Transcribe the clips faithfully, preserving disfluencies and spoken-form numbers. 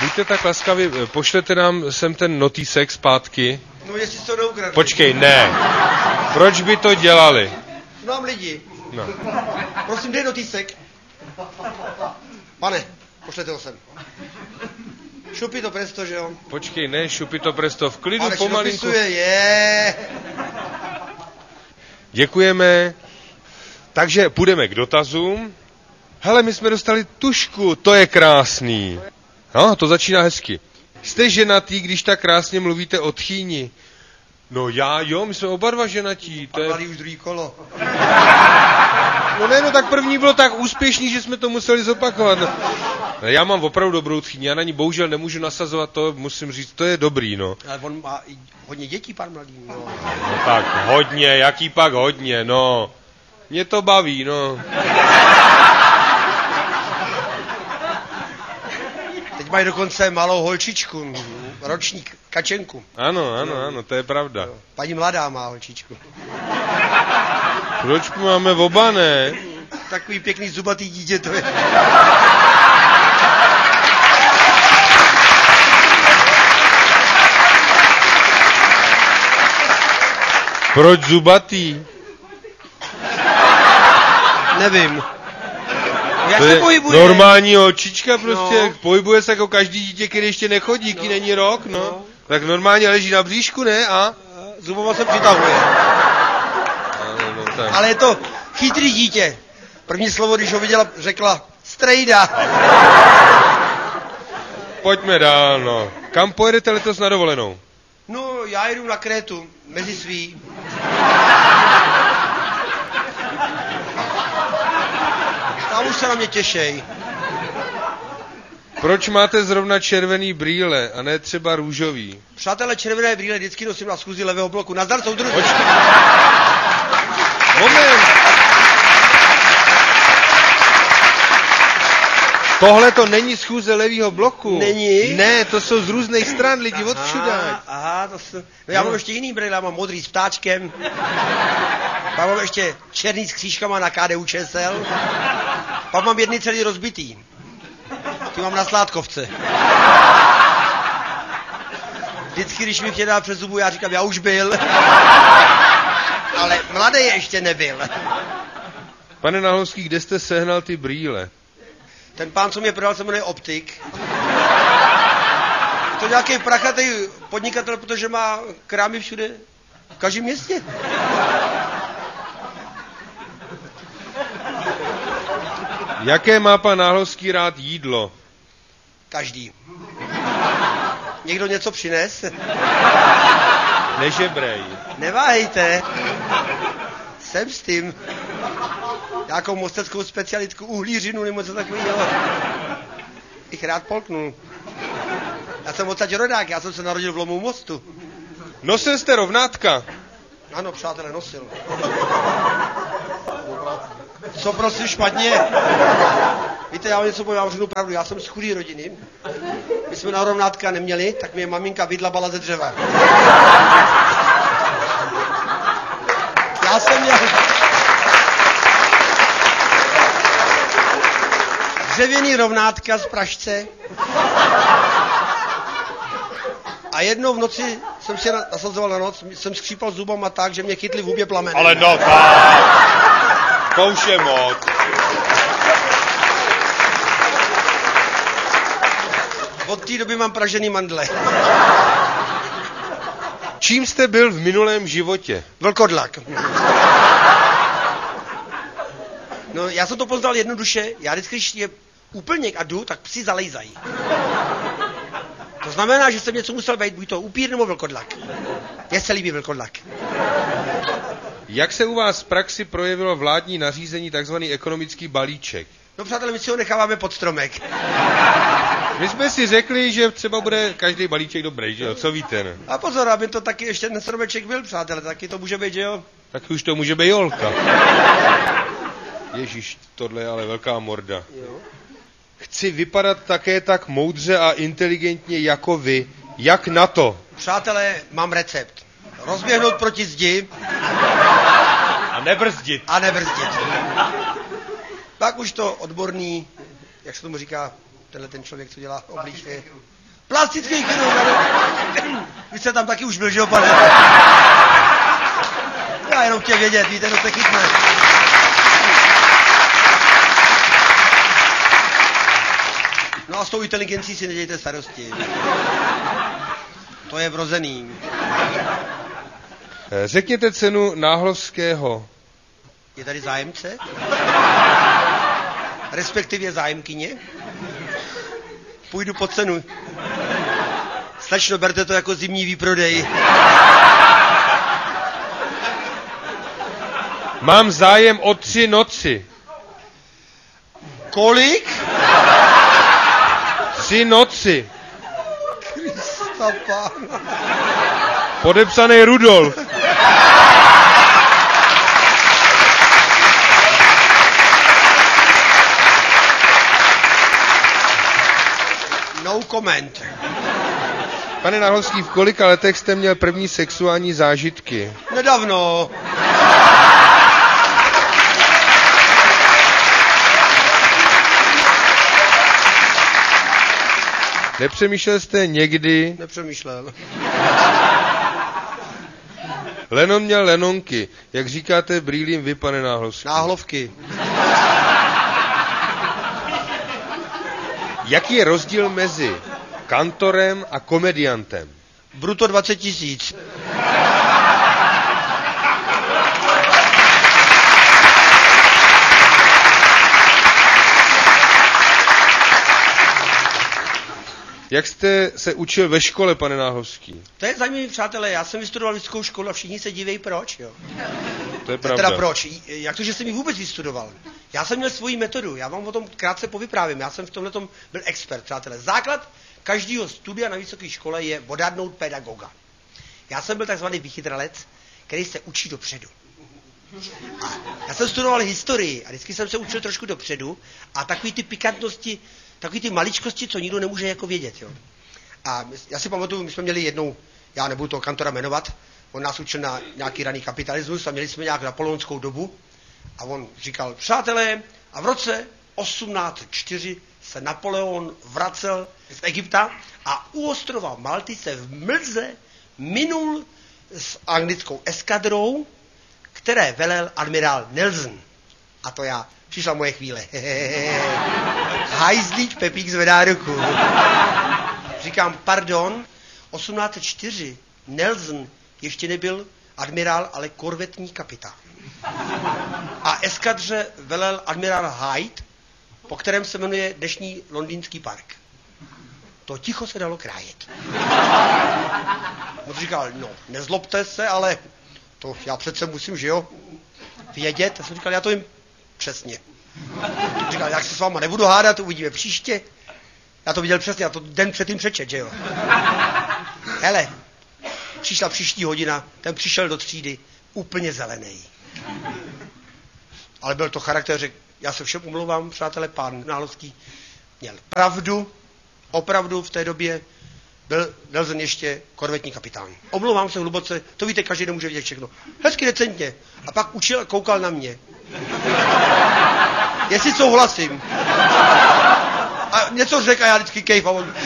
buďte tak laskaví, pošlete nám sem ten notýsek zpátky. No jestli to neukradli. Počkej, ne. Proč by to dělali? Znám lidi. No. Prosím, dej notýsek. Pane, pošlete ho sem. Šupi to presto, že jo? Počkej, ne, šupi to presto, v klidu, Pane, pomalinku. dopisuje, je. Děkujeme. Takže půjdeme k dotazům. Hele, my jsme dostali tušku, to je krásný. No, to začíná hezky. Jste ženatý, když tak krásně mluvíte o tchýni? No já, jo, my jsme oba dva ženatí. To A je... mladý už druhý kolo. No ne, no tak první bylo tak úspěšný, že jsme to museli zopakovat. Já mám opravdu dobrou tchýni, já na ní bohužel nemůžu nasazovat, to musím říct, to je dobrý, no. Ale on má i hodně dětí, pan mladý, no. No tak hodně, jaký pak hodně, no. Mě to baví, no. Teď mají dokonce malou holčičku, ročník, kačenku. Ano, ano, ano, to je pravda. Paní mladá má holčičku. Proč máme oba, ne? Takový pěkný zubatý dítě to je. Proč zubatý? Nevím. Já To se je pohybuji. normální holčička prostě, No. pohybuje se jako každý dítě, který ještě nechodí, no. Není rok, no. no. Tak normálně leží na bříšku, ne? A? Zubama se přitahuje. Ano, no, tak. Ale je to chytrý dítě. První slovo, když ho viděla, řekla strejda. Pojďme dál, no. Kam pojedete letos na dovolenou? No, já jedu na Krétu, mezi svý. Tam už se na mě těšej. Proč máte zrovna červený brýle a ne třeba růžový? Přátelé, červené brýle vždycky nosím na schůzi levého bloku. Nazdar, soudruži. Počkej. Moment. Tohle to není schůze levýho bloku. Není? Ne, to jsou z různých stran lidi od všude. Aha, aha, to jsou... No já mám ještě jiný brýle, já mám modrý s ptáčkem. Pak mám ještě černý s křížkama na K D U Č S L. Pak mám jedny celý rozbitý. Ty mám na Sládkovce. Vždycky, když mi chtěl přes zubu, já říkám, já už byl. Ale mladý ještě nebyl. Pane Nahlowský, kde jste sehnal ty brýle? Ten pán, co mě prodal, se jmenuje Optik. To nějaký prachatý podnikatel, protože má krámy všude, v každém městě. Jaké má pan Náhlovský rád jídlo? Každý. Někdo něco přines? Nežebrej. Neváhejte. Jsem s tím. Nějakou mosteckou specialitku, uhlířinu nebo něco takového. Ich rád polknul. Já jsem odsaď rodák, já jsem se narodil v Lomu mostu. Nosil jste rovnátka? Ano, přátelé, nosil. Co prosím špatně? Víte, já vám něco povím, já vám řeknu pravdu, já jsem z chudé rodiny. My jsme na rovnátka neměli, tak mě maminka vydlabala ze dřeva. Já jsem měl... dřevěný rovnátka z Pražce. A jednou v noci jsem si nasazoval na noc, jsem skřípal zubama tak, že mě chytli v hubě plameny. Ale no tak, to už je moc. Od té doby mám pražený mandle. Čím jste byl v minulém životě? Vlkodlak. No, já jsem to poznal jednoduše. Já vždycky, když je úplněk a jdu, tak psi zalejzají. To znamená, že jsem něco musel být, buď to upír nebo vlkodlak. Mně se líbí vlkodlak. Jak se u vás v praxi projevilo vládní nařízení takzvaný ekonomický balíček? No přátelé, my si ho necháváme pod stromek. My jsme si řekli, že třeba bude každý balíček dobrý, že jo? Co víte, ne? A pozor, aby to taky ještě ten stromeček byl, přátelé, taky to může být, že jo? Tak už to může být jolka. Ježíš, tohle je ale velká morda. Jo. Chci vypadat také tak moudře a inteligentně jako vy. Jak na to? Přátelé, mám recept. Rozběhnout proti zdi A nebrzdit. a nebrzdit. Pak už to odborný, jak se tomu říká, tenhle ten člověk, co dělá obličeje, Plastický chirurg. Vy jste tam taky už byl, že jo, pane? Já jenom chtěl vědět, víte, to se chytne. No a s tou inteligencí si nedějte starosti. To je vrozený. Řekněte cenu náhlovského. Je tady zájemce? Respektive zájemkyně? Půjdu po cenu. Slečno, berte to jako zimní výprodej. Mám zájem o tři noci. Kolik? Tři noci. Krista pána. Podepsaný Rudolf. No comment. Pane Náhlovský, v kolika letech jste měl první sexuální zážitky? Nedávno. Nepřemýšlel jste někdy? Nepřemýšlel. Lennon měl lenonky. Jak říkáte brýlím vy, pane Náhlovský? Náhlovky. Jaký je rozdíl mezi kantorem a komediantem? Bruto dvacet tisíc. Jak jste se učil ve škole, pane Náhlovský? To je zajímavé, přátelé, já jsem vystudoval lidskou školu a všichni se divějí, proč, jo. To je pravda. Teda proč? Jak to, že jsem ji vůbec vystudoval? Já jsem měl svoji metodu, já vám o tom krátce povyprávím, já jsem v tomhletom byl expert, přátelé. Základ každého studia na vysoké škole je odhadnout pedagoga. Já jsem byl takzvaný vychytralec, který se učí dopředu. A já jsem studoval historii a vždycky jsem se učil trošku dopředu a takový ty pikantnosti, takový ty maličkosti, co nikdo nemůže jako vědět, jo. A já si pamatuju, my jsme měli jednou, já nebudu toho kantora jmenovat, on nás učil na nějaký raný kapitalismus a měli jsme nějak napoleonskou dobu a on říkal, přátelé, a v roce osmnáct set čtyři se Napoleon vracel z Egypta a u ostrova Malty se v mlze minul s anglickou eskadrou, které velel admirál Nelson. A to já, přišla moje chvíle. Hajzlík Pepík zvedá ruku. Říkám, pardon, osmnáct set čtyři Nelson ještě nebyl admirál, ale korvetní kapitán. A eskadře velel admirál Hyde, po kterém se jmenuje dnešní londýnský park. To ticho se dalo krájet. On říkal, no, nezlobte se, ale to já přece musím, že jo, vědět. Já jsem říkal, já to vím přesně. Říkal, jak se s váma nebudu hádat, uvidíme příště. Já to viděl přesně, já to den předtím přečet, že jo. Hele, přišla příští hodina, ten přišel do třídy úplně zelený. Ale byl to charakter, že já se všem umlouvám, přátelé, pán Náhlovský měl pravdu, opravdu v té době byl Nelson ještě korvetní kapitán. Omlouvám se hluboce, to víte, každý nemůže vidět všechno. Hezky decentně. A pak učil a koukal na mě. Jestli souhlasím. A něco řekl a já vždycky kejf a on...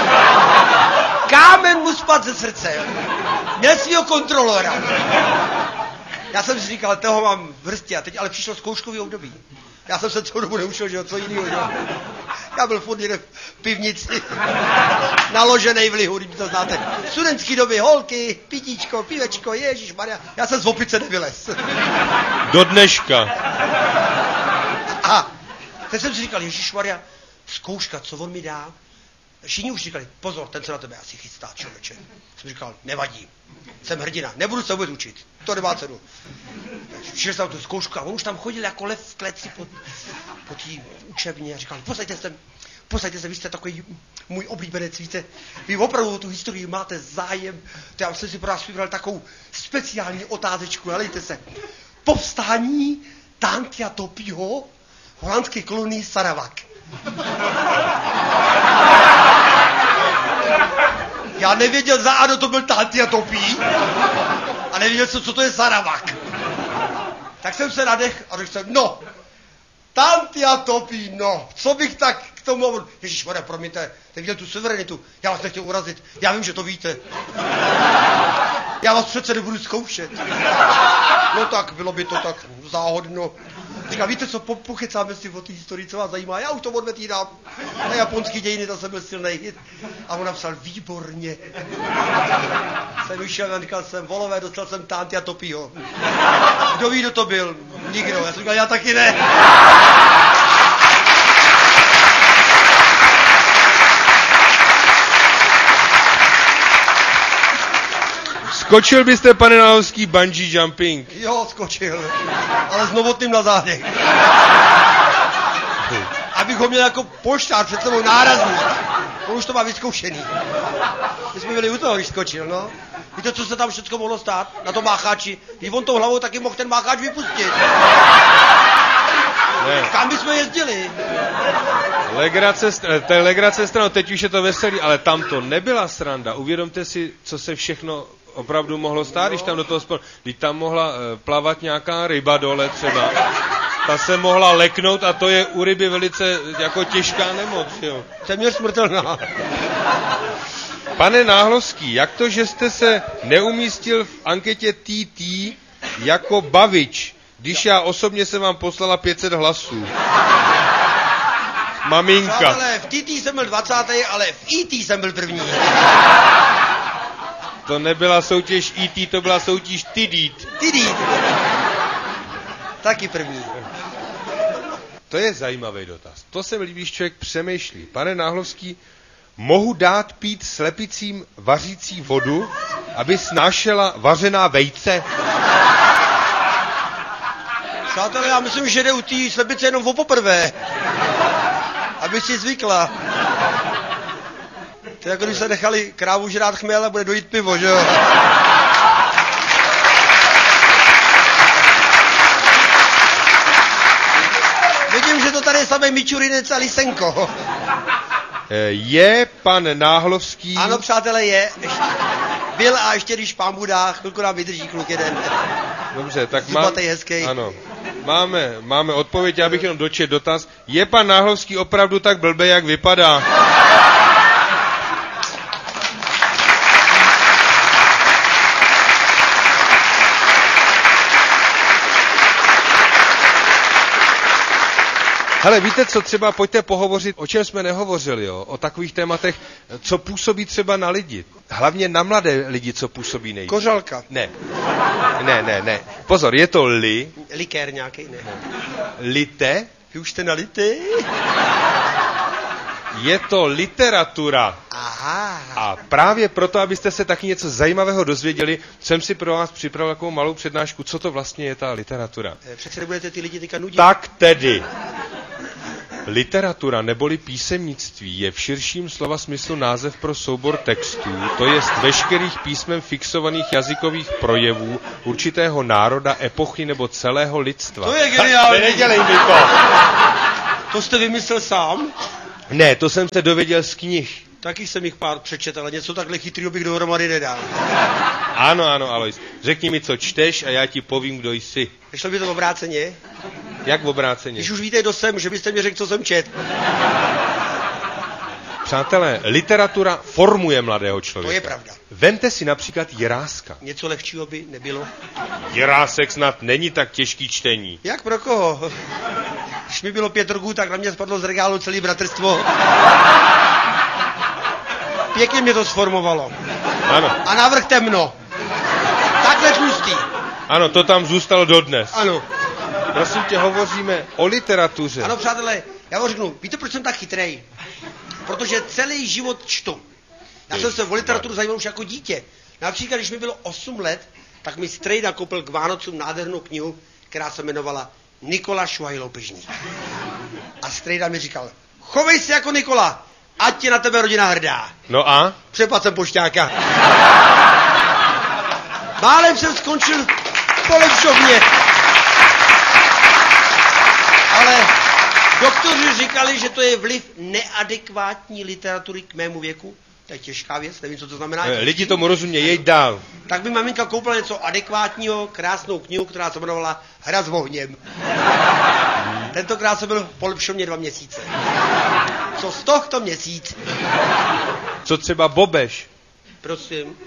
Kámen mu spad ze srdce. Měl svýho kontrolora. Já jsem si říkal, toho mám v hrsti a teď ale přišlo zkouškový období. Já jsem se celou dobu neučil, že jo, co jinýho, že jo. Já byl furt někde v pivnici, naloženej v lihu, když to znáte. Studentský doby, holky, pitíčko, pivečko, ježišmarja. Já jsem z opice nevylez. Do dneška. A teď jsem si říkal, ježišmarja, zkouška, co on mi dá? Všichni už říkali, pozor, ten se na tebe asi chystá, člověče. Jsem říkal, nevadí, jsem hrdina, nebudu se vůbec učit, to nemá cenu. Šel jsem tu zkoušku a on už tam chodil jako lev v kleci po, po té učebně a říkal, posaďte se, posaďte se, vy jste takový můj oblíbenec, víte, vy opravdu tu historii máte zájem, to já jsem si pro vás vybral takovou speciální otázečku, helejte se. Povstání Tantia Topího v holandské kolonii Sarawak. Já nevěděl za ano, to byl Tantia Topí a nevěděl jsem, co to je Sarawak. Tak jsem se nadech a řekl jsem, no, Tantia Topí, no, co bych tak k tomu, on, ježišmarja, promiňte, ten viděl tu suverenitu, já vás nechtěl urazit, já vím, že to víte. Já vás přece nebudu zkoušet. No tak, bylo by to tak záhodno. Říká, víte co, po, pokecáme si o té historii, co vás zajímá, já už to odvetírám. Na japonský dějiny, to jsem byl silnej hit. A on napsal, výborně. Jsem vyšel, říkal jsem, volové, dostal jsem Tantia Topího. Kdo ví, kdo to byl? Nikdo. Já jsem říkal, já taky ne. Skočil byste, pane Nálovský, bungee jumping? Jo, skočil, ale s novotným na zádech. Abych ho měl jako poštář před sebou nárazník. On už to má vyzkoušený. My jsme byli u toho, když skočil, no. Víte, co se tam všechno mohlo stát na tom mácháči? Když on tou hlavou taky mohl ten mácháč vypustit. Ne. Kam bychom jezdili? Legrace, to je legrace stranou, teď už je to veselý, ale tam to nebyla sranda. Uvědomte si, co se všechno opravdu mohlo stát, když tam do toho spolu... Když tam mohla uh, plavat nějaká ryba dole třeba. Ta se mohla leknout a to je u ryby velice jako těžká nemoc, jo. Téměř smrtelná. Pane Náhlovský, jak to, že jste se neumístil v anketě T T jako bavič, když já osobně jsem vám poslala pět set hlasů? Maminka. Přátelé, v T T jsem byl dvacátý, ale v E T jsem byl první. To nebyla soutěž E T, to byla soutěž Tidít. Tidít. Taky první. To je zajímavý dotaz. To se mi líbí, když člověk přemýšlí. Pane Náhlovský, mohu dát pít slepicím vařící vodu, aby snášela vařená vejce? Přátelé, já myslím, že jde u té slepice jenom o poprvé. Aby si zvykla. To je jako když se nechali krávu žrát chměl a bude dojít pivo, že jo? Vidím, že to tady je samý Mičurinec a Lisenko. Je pan Náhlovský... Ano, přátelé, je. Ještě. Byl a ještě když pán Budá, chvilku nám vydrží kluk jeden. Dobře, tak mám... Zubatej, hezký. Ano. Máme, máme odpověď, já bych jenom dočetl dotaz. Je pan Náhlovský opravdu tak blbej, jak vypadá? Hele, víte co, třeba pojďte pohovořit, o čem jsme nehovořili, jo? O takových tématech, co působí třeba na lidi. Hlavně na mladé lidi, co působí nejvíc. Kořalka. Ne. Ne, ne, ne. Pozor, je to li. Likér nějaký, ne. Lite. Vy už jste na lity? Je to literatura. Aha. A právě proto, abyste se taky něco zajímavého dozvěděli, jsem si pro vás připravil takovou malou přednášku, co to vlastně je ta literatura. Přece nebudete ty lidi teďka nudit. Tak tedy. Literatura neboli písemnictví je v širším slova smyslu název pro soubor textů, to jest veškerých písmem fixovaných jazykových projevů určitého národa, epochy nebo celého lidstva. To je geniální. Nedělej mi to. To jste vymyslel sám? Ne, to jsem se dověděl z knih. Taky jsem jich pár přečetl, ale něco takhle chytrýho bych dohromady nedal. Ano, ano, Alois. Řekni mi, co čteš a já ti povím, kdo jsi. Nešlo by to obráceně? Jak obráceně? Když už víte, kdo jsem, že byste mi řekl, co jsem čet. Přátelé, literatura formuje mladého člověka. To je pravda. Vemte si například Jiráska. Něco lehčího by nebylo. Jirásek snad není tak těžký čtení. Jak pro koho? Když mi bylo pět roků, tak na mě spadlo z regálu celý bratrstvo. Pěkně mě to sformovalo. Ano. A návrh temno. Takhle tlustý. Ano, to tam zůstalo dodnes. Ano. Prosím tě, hovoříme o literatuře. Ano, přátelé, já vám řeknu, víte, proč jsem tak chytrej? Protože celý život čtu. Já jsem se o literaturu zajímal už jako dítě. Například, když mi bylo osm let, tak mi strej nakoupil k Vánocům nádhernou knihu, která se jmenovala Nikola Švajloupežník. A strejda mi říkal, chovej se jako Nikola, ať je na tebe rodina hrdá. No a? Přepad jsem pošťáka. Málem jsem skončil v polepšovně. Ale doktoři říkali, že to je vliv neadekvátní literatury k mému věku. To je těžká věc, nevím, co to znamená. Lidi tomu rozumějí, jeď dál. Tak by maminka koupila něco adekvátního, krásnou knihu, která se jmenovala Hra s ohněm. Tentokrát jsem byl v polepšovně dva měsíce. Co z tohto měsíc? Co třeba Bobeš? Prosím.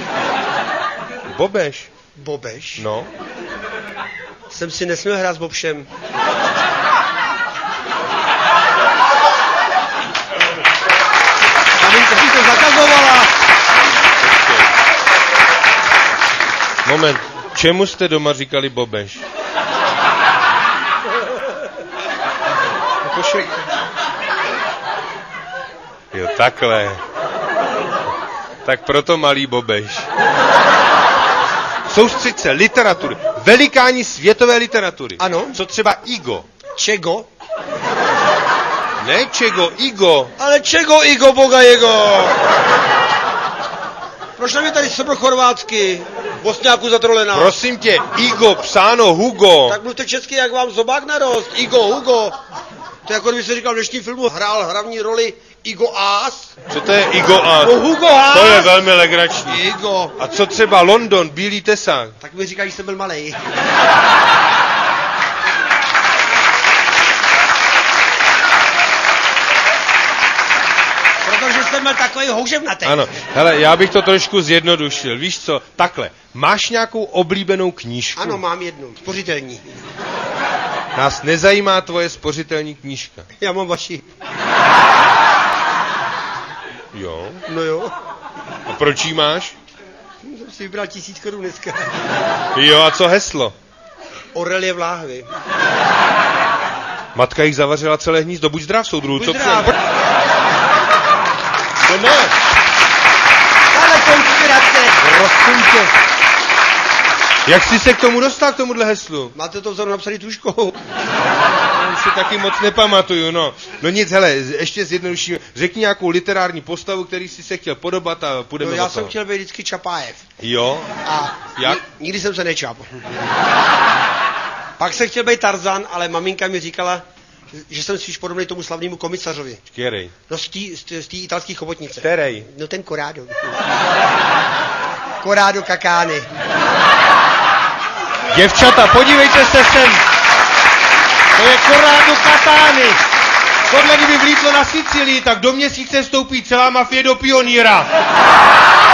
Bobeš? Bobeš? No. Jsem si nesměl hrát s Bobšem. Maminka si to zakazovala. Moment, čemu jste doma říkali Bobeš? Pošel. Jo, takhle. Tak proto malý Bobeš. Soustřed se, literatury. Velikáni světové literatury. Ano. Co třeba Igo? Čego? Ne Čego, Igo. Ale čego, Igo, boga jego? Proč mi tady srbo-chorvátsky? Bosňáku zatrolená. Prosím tě, Igo, psáno Hugo. Tak mluvte česky, jak vám zobák narost. Igo, Hugo. To je jako kdyby se říkal v dnešním filmu, hrál hlavní roli Igo Aas. Co to je Igo Aas? No Hugo Aas. To je velmi legrační. Igo. A co třeba London, Bílý tesák? Tak mi říkají, že jsem byl malej. Protože jsem byl takový houževnatý. Ano, hele, já bych to trošku zjednodušil. Víš co, takhle, máš nějakou oblíbenou knížku? Ano, mám jednu, spořitelní. Nás nezajímá tvoje spořitelní knížka. Já mám vaši. Jo? No jo. A proč jí máš? Jsem si vybral tisíc korun dneska. Jo, a co heslo? Orelie v láhvi. Matka jich zavařila celé hnízdo, buď zdrav, soudruhu, co zdrav. přijde? To ne. Ale konspirace. Prosím tě. Jak jsi se k tomu dostal, k tomuhle heslu? Máte to vzadu napsaný tuškou. Já už si taky moc nepamatuju, no. No nic, hele, ještě zjednodušíme. Řekni nějakou literární postavu, který jsi se chtěl podobat a půjdeme No já o toho. jsem chtěl být vždycky Čapájev. Jo? A Jak? Ni- nikdy jsem se nečap. Pak jsem chtěl být Tarzan, ale maminka mi říkala, že jsem spíš podobný tomu slavnému komisařovi. Který? No z té z té italské chobotnice. Který? No ten Corrado. Corrado Kakány. Děvčata, podívejte se sem. To je Corrado Katány. Tohle kdyby vlítlo na Sicílii, tak do měsíce vstoupí celá mafie do pionýra.